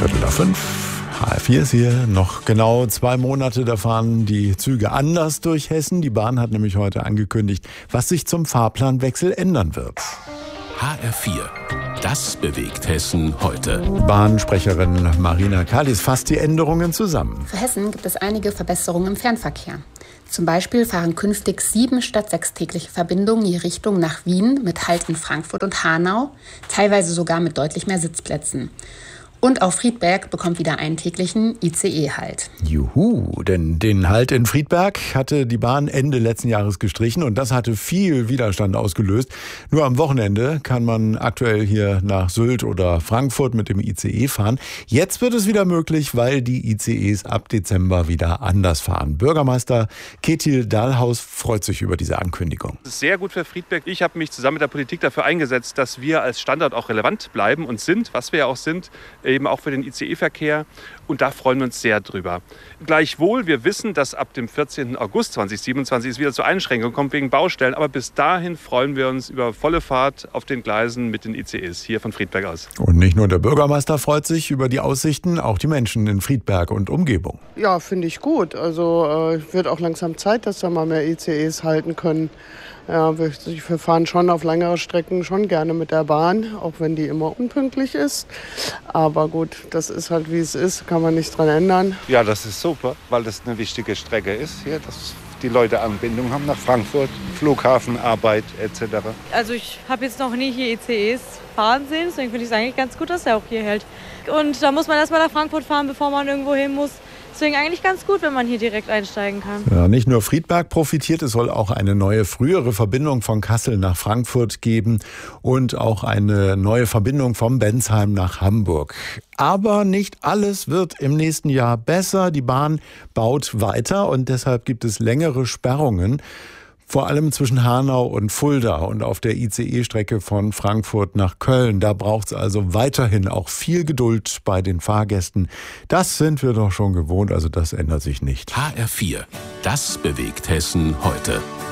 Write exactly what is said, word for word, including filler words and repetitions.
Viertel nach fünf. H F vier ist hier. Noch genau zwei Monate, da fahren die Züge anders durch Hessen. Die Bahn hat nämlich heute angekündigt, was sich zum Fahrplanwechsel ändern wird. H R vier. Das bewegt Hessen heute. Bahnsprecherin Marina Kallis fasst die Änderungen zusammen. Für Hessen gibt es einige Verbesserungen im Fernverkehr. Zum Beispiel fahren künftig sieben statt sechs tägliche Verbindungen je Richtung nach Wien mit Halt in Frankfurt und Hanau, teilweise sogar mit deutlich mehr Sitzplätzen. Und auch Friedberg bekommt wieder einen täglichen I C E-Halt. Juhu, denn den Halt in Friedberg hatte die Bahn Ende letzten Jahres gestrichen und das hatte viel Widerstand ausgelöst. Nur am Wochenende kann man aktuell hier nach Sylt oder Frankfurt mit dem I C E fahren. Jetzt wird es wieder möglich, weil die I C Es ab Dezember wieder anders fahren. Bürgermeister Ketil Dahlhaus freut sich über diese Ankündigung. Das ist sehr gut für Friedberg. Ich habe mich zusammen mit der Politik dafür eingesetzt, dass wir als Standort auch relevant bleiben und sind, was wir ja auch sind, eben auch für den I C E-Verkehr. Und da freuen wir uns sehr drüber. Gleichwohl, wir wissen, dass ab dem vierzehnten August zweitausendsiebenundzwanzig es wieder zu Einschränkungen kommt wegen Baustellen. Aber bis dahin freuen wir uns über volle Fahrt auf den Gleisen mit den I C Es hier von Friedberg aus. Und nicht nur der Bürgermeister freut sich über die Aussichten, auch die Menschen in Friedberg und Umgebung. Ja, finde ich gut. Also äh, wird auch langsam Zeit, dass da mal mehr I C Es halten können. Ja, wir, wir fahren schon auf längere Strecken schon gerne mit der Bahn, auch wenn die immer unpünktlich ist. Aber gut, das ist halt wie es ist, kann man nicht dran ändern. Ja, das ist super, weil das eine wichtige Strecke ist hier, dass die Leute Anbindung haben nach Frankfurt, Flughafen, Arbeit et cetera. Also ich habe jetzt noch nie hier I C Es fahren sehen, deswegen finde ich es eigentlich ganz gut, dass er auch hier hält. Und da muss man erstmal nach Frankfurt fahren, bevor man irgendwo hin muss. Deswegen eigentlich ganz gut, wenn man hier direkt einsteigen kann. Ja, nicht nur Friedberg profitiert, es soll auch eine neue, frühere Verbindung von Kassel nach Frankfurt geben und auch eine neue Verbindung vom Bensheim nach Hamburg. Aber nicht alles wird im nächsten Jahr besser. Die Bahn baut weiter und deshalb gibt es längere Sperrungen. Vor allem zwischen Hanau und Fulda und auf der I C E-Strecke von Frankfurt nach Köln. Da braucht es also weiterhin auch viel Geduld bei den Fahrgästen. Das sind wir doch schon gewohnt, also das ändert sich nicht. H R vier. Das bewegt Hessen heute.